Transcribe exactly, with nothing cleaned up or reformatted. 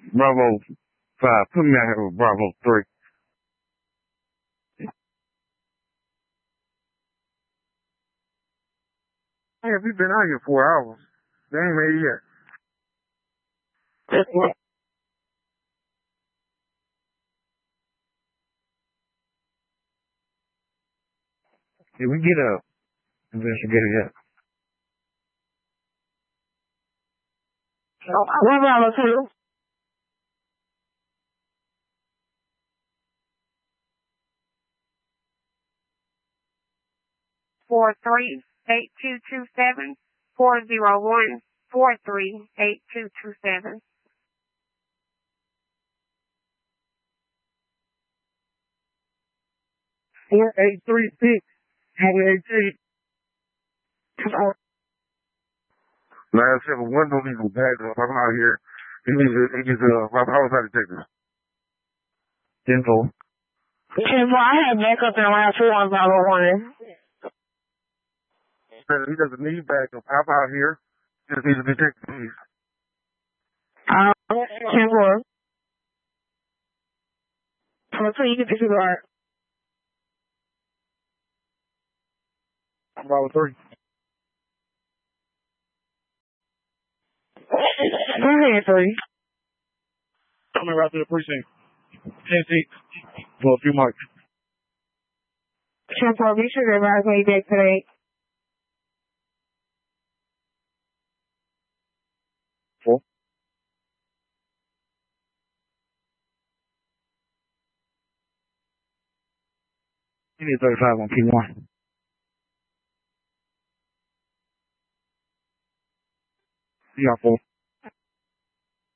Bravo five. Put me out here with Bravo three. Hey, we've been out here four hours. They ain't made it yet. Did we get a investigator yet? What Bravo two? Four three eight two two seven four zero one four three eight two two seven. Four eight three six. Highway eighteen. Last seven, one of these was back up. I'm out here. He needs a, he needs a, my homicide detective. ten four. ten four, I had backup in around two on Bravo one. He doesn't need backup. I'm out here. He just needs a detective, please. Um, ten four. So you get the cigar. I'm Bravo three. Go ahead, three. Coming right to the precinct. ten feet. For a few marks. ten four, be sure to advise me back today. Four. You need thirty-five on P one. You got four.